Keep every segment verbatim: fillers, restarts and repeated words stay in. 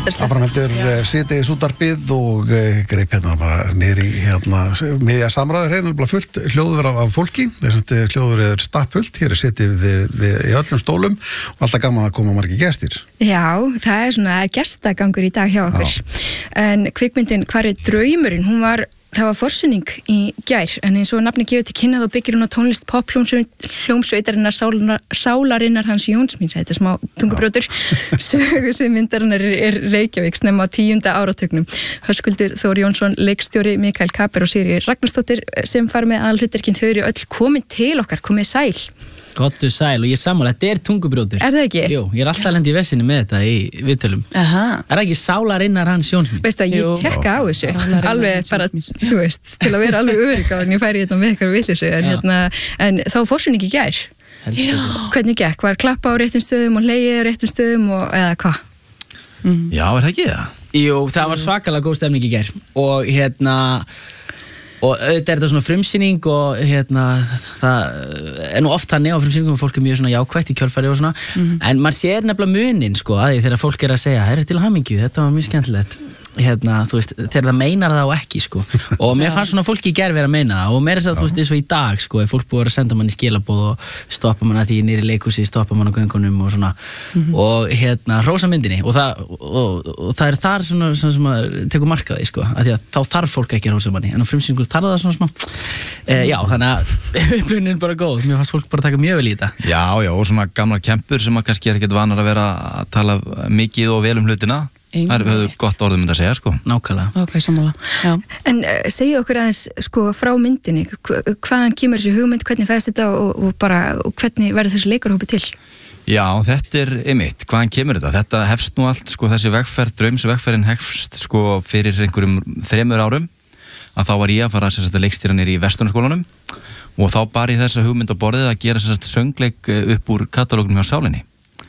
Áframheldur síðdegis útvarpið og greip hérna bara niður í hérna miðja samræður hérna bara fullt hljóður af, af fólki. Þessi hljóður er stappfullt, hér er setið við, við, í öllum stólum og alltaf gaman að koma margir gestir. Já, það er svona gestagangur í dag hjá okkur. Já. En kvikmyndin Hvar er draumurinn, hún var það var forsynning í gær, en eins og nafni gefið til kynna þá byggir hún á tónlist pophljómsveitarinnar Sálarinnar Hans Jónsmíns, þetta er smá tungubrjótur. Sögusvið myndarinnar er, er Reykjavík snemma á tíunda áratugnum. Höskuldur Þór Jónsson, leikstjóri, Mikael Kaper og Sigríður Ragnarsdóttir sem fara með aðalhlutverkin, þau eru öll komin til okkar, komið sæl. Gottu sæl og ég sammála, þetta er tungubrjótur. Er það ekki? Jú, ég er alltaf lendi í vessinni með þetta í viðtölum. Aha. Er það ekki Sálarinnar Hans Jónsmíns? Veistu að ég tekka á þessu, alveg bara, þú veist, til að vera alveg örygg á en ég færi hérna með eitthvað villisu, en hérna, en þá fórsynning í gær. Hvernig gekk? Var klappa á réttum stöðum og hlegið á réttum stöðum og eða hvað? Mm. Já, er það ekki það? Jú, það var svakalega góð stemning í gær og hérna og auðvitað er þetta svona frumsýning og hérna það er nú oft þannig á frumsýningum að fólk er mjög svona jákvætt í kjölfari og svona mm-hmm. en maður sér nefnilega munin sko að því þegar fólk er að segja herri til hamingju, þetta var mjög skemmtilegt hérna, þú veist, þegar það meinar það á ekki sko og mér fannst svona fólki í gær vera að meina það og meira þess að þú veist, eins og í dag sko ef fólk búið að senda mann í skilaboð og stoppa mann að því nýri leikhúsi, stoppa mann á göngunum og svona mm-hmm. og hérna, hrósa myndinni og það, og, og, og það er þar svona sem, sem að tekur markaði sko að því að þá þarf fólk ekki að hrósa manni en á frumsýningu þarf það svona smá e, já, þannig að upplifunin er bara góð mér fannst fólk bara taka mjög vel í þetta Já, já, og svona gamlar kempur sem að kannski er ekkert vanar að vera að tala mikið og vel um hlutina Það hefur gott orðum að segja, sko. Nákvæmlega. Ok, sammála. Já. En uh, segja okkur aðeins, sko, frá myndinni, hvaðan kemur þessi hugmynd, hvernig fæðist þetta og, og bara, og hvernig verður þessi leikarhópi til? Já, þetta er einmitt, hvaðan kemur þetta? Þetta hefst nú allt, sko, þessi vegferð, draumsvegferðin hefst, sko, fyrir einhverjum þremur árum, að þá var ég að fara að leikstýra niður í Vesturskólanum og þá bar ég þessa hugmynd á borðið að gera þess að söngleik upp úr katalógunum hjá Sálinni.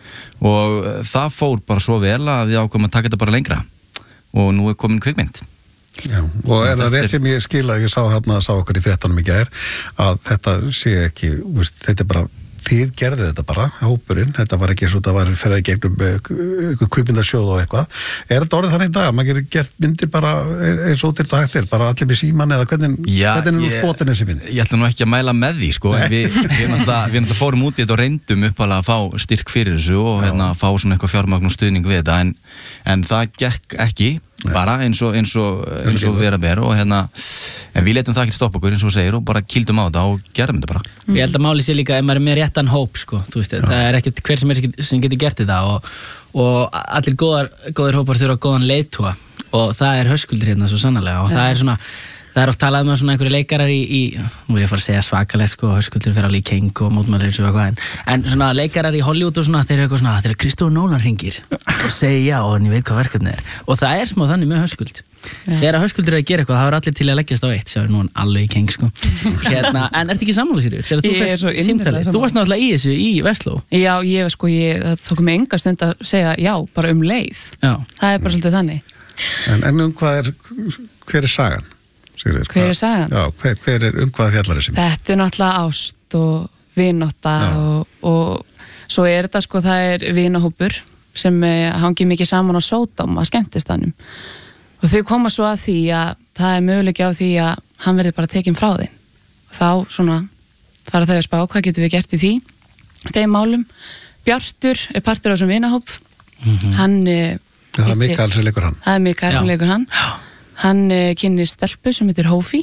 Og það fór bara svo vel að við ákvæmum að taka þetta bara lengra og nú er komin kvikmynd. Já, og er það rétt sem ég skil að ég sá hérna, sá okkur í fréttunum í gær að þetta sé ekki, veist, þetta er bara þið gerðu þetta bara, hópurinn, þetta var ekki svo þetta var ferðið gegnum eitthvað kvikmyndarsjóð og eitthvað. Er þetta orðið þannig í dag? Maður getur gert myndir bara eins og út þetta hægt er, bara allir með síman eða hvernig, Já, hvernig ég, er spotin þessi mynd? Ég ætla nú ekki að mæla með því, sko, en við, við, við náttúrulega fórum út í þetta og reyndum uppalega að fá styrk fyrir þessu og hérna fá svona eitthvað fjármagn og stuðning við þetta, en, en það gekk ekki. bara eins og, eins og, eins og vera ber og hérna, en við letum það ekki stoppa okkur eins og segir og bara kýldum á þetta og gerum þetta bara. Mm. Ég held að máli sé líka ef maður er með réttan hóp sko, þú veist, Já. það er ekkert hver sem er sem getur gert þetta og, og allir góðar, góðir hópar þurfa góðan leiðtoga og það er Höskuldur hérna svo sannarlega og Já. það er svona Það er oft talað með svona einhverju leikarar í, í nú er ég að fara að segja svakalega sko, Höskuldur fyrir alveg í King og mótmælir eins og eitthvað en, en svona leikarar í Hollywood og svona, þeir eru eitthvað svona, þeir eru Christopher Nolan hringir og segja já og en ég veit hvað verkefni er og það er smá þannig með Höskuld. Ja. Þegar Höskuldur er að gera eitthvað, það er allir til að leggjast á eitt, sjáur nú hann alveg í King sko. Hérna, en ertu ekki sammála Sigríður? Þegar þú fyrst símtalið, þú varst náttúrulega í þessu í Vestló. Já, ég sko, ég, það tók mig enga stund að segja já, bara um leið. Já. Það er bara svolítið þannig. En, en um hvað er, hver er sagan? Sigríður, hver er sagan? Já, hver, hver er um hvað fjallar þessi? Þetta er náttúrulega ást og vinátta og, og svo er þetta sko, það er vinahópur sem hangi mikið saman á Sódóm að skemmtistanum og þau koma svo að því að það er möguleiki á því að hann verði bara tekinn frá því og þá svona fara þau að spá hvað getum við gert í því þeim málum. Bjartur er partur á þessum vinahóp mm-hmm. hann ja, það er Mikael sem leikur hann það er Mikael sem leikur hann hann uh, kynni stelpu sem heitir Hófi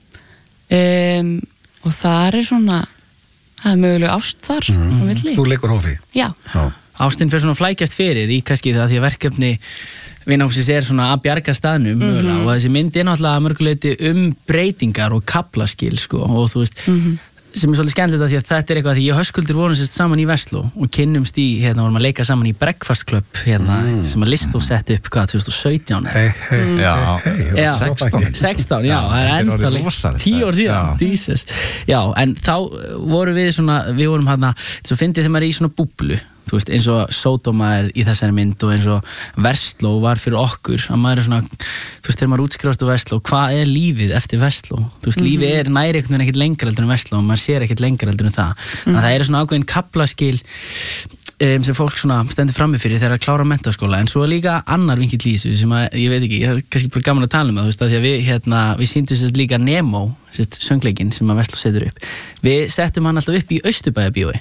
um, og það er svona það er mögulega ást þar mm. Þú leikur Hófi? Já, Já. Ástin fyrir svona flækjast fyrir í kannski það því að verkefni vinahópsins er svona að bjarga staðnum mm-hmm. og þessi mynd er náttúrulega að mörguleiti um breytingar og kaplaskil sko, og þú veist mm-hmm. sem er svolítið skemmtilegt að því að þetta er eitthvað því ég og Höskuldur vorum sérst saman í Vestló og kynnumst í, hérna vorum að leika saman í Breakfast Club hérna, mm. sem að Listó sett upp hvað, tvö þúsund og sautján Hei, hei, mm. já, hei, já, sextán sextán, já, það er ennþá tíu ár síðan, Jesus já, en þá vorum við svona við vorum hérna, svo fyndið þegar maður er í svona búblu þú veist, eins og Sódóma er í þessari mynd og eins og Vestló var fyrir okkur að maður er svona, þú veist, þegar maður útskrifast á Vestló, hvað er lífið eftir Vestló? Þú veist, mm-hmm. lífið er næri einhvern veginn ekkert lengra heldur en Vestló og maður sér ekkert lengra heldur en það. Mm-hmm. Þannig að það er svona ákveðin kaflaskil um, sem fólk svona stendur frammi fyrir þegar að klára menntaskóla, en svo er líka annar vinkill í þessu sem að, ég veit ekki, ég er kannski bara gaman að tala um það, þú veist, að því að við, hérna, við sýndum sérst líka Nemo, sérst söngleikinn sem að Vestló setur upp. Við settum hann alltaf upp í Austurbæjarbíói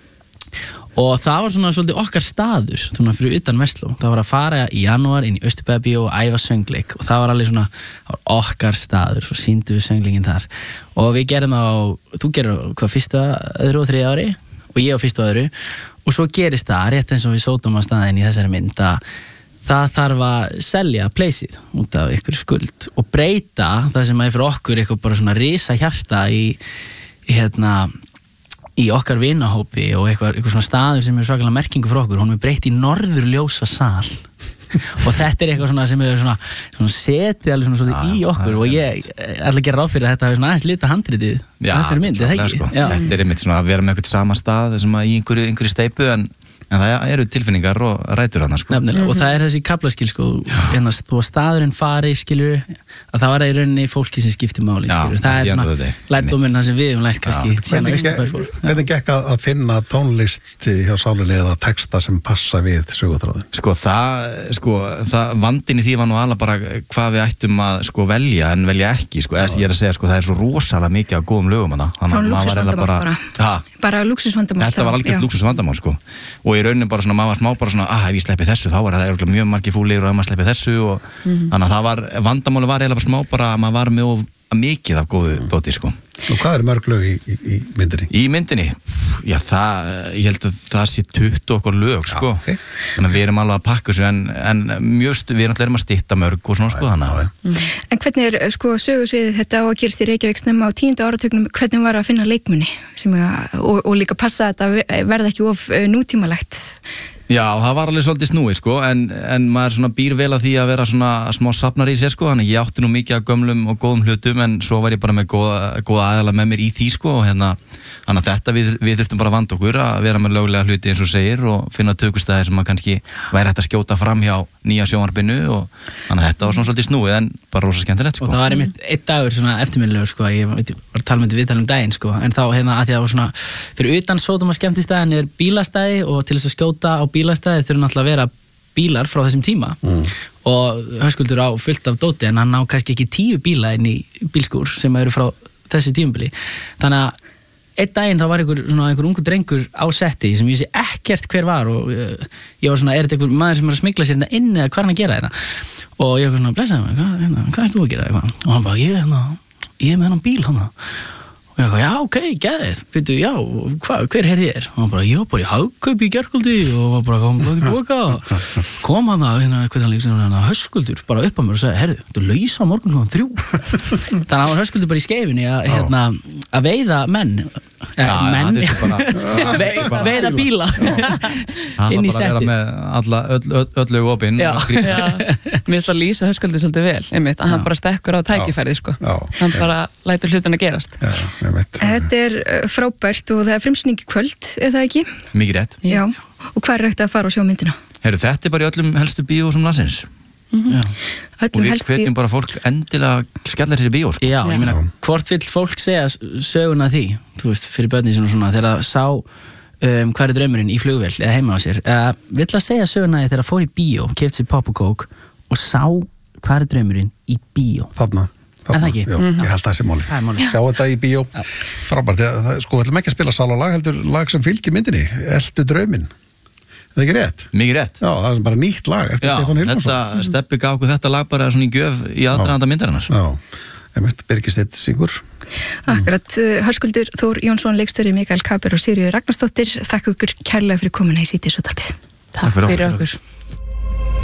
og það var svona svolítið okkar staður, svona fyrir utan Vestló. Það var að fara í janúar inn í Austurbæjarbíó og æfa söngleik og það var alveg svona, það var okkar staður, svo sýndum við söngleikinn þar og við gerum á, þú gerir hvað fyrsta, öðru og þriðja ári og ég á fyrsta og öðru og svo gerist það, rétt eins og við sótum á staðinn í þessari mynd að það þarf að selja pleysið út af ykkur skuld og breyta það sem er fyrir okkur eitthvað bara svona risa hjarta í, í hérna í okkar vinahópi og eitthvað, eitthvað svona staður sem er svakalega merkingu fyrir okkur, hún er breytt í norðurljósa sal og þetta er eitthvað svona sem er svona, svona setið alveg svona svolítið í okkur og ég ætla að gera ráð fyrir að þetta hafi svona aðeins lita handritið þessari mynd, eða ekki? Sko. Þetta er einmitt svona að vera með eitthvað sama stað sem að í einhverju, einhverju steipu en en það eru tilfinningar og rætur hana sko. Nefnilega, og það er þessi kaflaskil sko, en að þú að staðurinn fari skilur, að það var í rauninni fólki sem skiptir máli skilur, það er svona lærdóminn það sem við höfum lært kannski Hvernig gekk að finna tónlist hjá sálinni eða texta sem passa við sögutráðin? Sko það, sko, það vandinn í því var nú alveg bara hvað við ættum að sko velja en velja ekki, sko, eða ég er að segja sko það er svo rosalega mikið af góðum lögum hana, bara lúxusvandamál þetta var algjört lúxusvandamál sko og í rauninni bara svona, maður var smá bara svona ah, ef ég sleppi þessu, þá er það mjög margir fúlir og ef maður sleppi þessu og mm-hmm. þannig að það var, vandamáli var eiginlega bara smá bara að maður var með mikið af góðu dóti sko. Og hvað er mörg lög í, í, í myndinni? Í myndinni? Já, það, ég held að það sé tuttugu okkar lög sko, já, okay. Þannig að við erum alveg að pakka þessu en, en mjög, stu, við erum alltaf erum að stytta mörg og svona sko þannig að mm. En hvernig er sko sögursviðið þetta á að gerast í Reykjavík snemma á tíunda áratugnum, hvernig var að finna leikmuni sem, og, og líka passa að þetta verða ekki of nútímalegt? Já, það var alveg svolítið snúið sko, en, en maður svona býr vel að því að vera svona smá safnar í sér sko, þannig ég átti nú mikið af gömlum og góðum hlutum, en svo var ég bara með góða, góða aðeila með mér í því sko, og hérna, þannig að þetta við, við þurftum bara að vanda okkur að vera með löglega hluti eins og segir og finna tökustæðir sem maður kannski væri hægt að skjóta fram hjá nýja sjónvarpinu og þannig að þetta var svona svolítið snúið en bara rosa skemmtilegt sko. Og það var einmitt einn dagur svona eftirminnilegur sko, ég var að tala með viðtalum daginn sko, en þá hérna að því að það var svona, fyrir utan Sódóma skemmtistæðin er bílastæði og til þess að skjóta á bílastæði þurfa náttúrulega að vera bílar frá þessum tíma mm. og Höskuldur á fullt af dóti en hann á kannski ekki tíu bíla inn í bílskúr sem eru frá þessu tímabili, þannig að einn daginn þá var einhver, svona, einhver ungu drengur á setti sem ég sé ekkert hver var og uh, ég var svona, er þetta einhver maður sem er að smygla sér inn eða hvað er hann að gera þetta og ég var svona, blessaði mig, hvað, hérna, hvað er þú að gera eitthvað? Og hann bara, ég, hérna, ég er með hennan bíl hana og ég var, já, ok, geðið, byrju, já, hva, hver heyrði ég er? Og hann bara, ég var bara í Hagkaup í gærkvöldi og hann bara, kom bara í boka kom hann að, hérna, hvernig hann líka hérna, Höskuldur bara upp á mér og sagði, herðu, þú laus á morgun klukkan þrjú þannig að hann var Höskuldur bara í skeifinni að, hérna, að veiða menn ja, menn Ve, veiða bíla inn í setti hann var bara að vera með alla, öll, öllu opinn mér finnst að lýsa Höskuldur svolítið vel einmitt, að hann bara stekkur á tækifærið sko. Hann bara lætur hlutin að gerast já. Þetta er frábært og það er frumsýning í kvöld, er það ekki? Mikið rétt. Já, og hvað er hægt að fara og sjá myndina? Heru, þetta er bara í öllum helstu bíó sem landsins. Mm-hmm. Og við hvetjum bara fólk endilega skellar sér í bíó. Sko. Já, ég meina, hvort vill fólk segja söguna því, þú veist, fyrir börnin svona svona, þegar það sá um, hvað er draumurinn í flugvél eða heima á sér, uh, vill að segja söguna því þegar það fór í bíó, keypti sér pop og kók og sá hvað er draumurinn í bíó. Þarna. Þarna, já, mm-hmm. Ég held að það sé málið. Máli. Sjá þetta í bíó, frábært. Það, sko, við ætlum ekki að spila sálalag, heldur lag sem fylgir myndinni, Eltu drauminn. Það er ekki rétt? Mikið rétt. Já, það er bara nýtt lag eftir já, Stefán Hilmarsson. Já, þetta Steppi gaf okkur þetta lag bara svona í gjöf í aðdraganda myndarinnar. Já, einmitt Birgisteinn syngur. Akkurat, Höskuldur Þór Jónsson, leikstjóri, Mikael Kaper og Sigríður Ragnarsdóttir, þakka ykkur kærlega fyrir komuna í Síðdegisútvarpið. Takk fyrir okkur.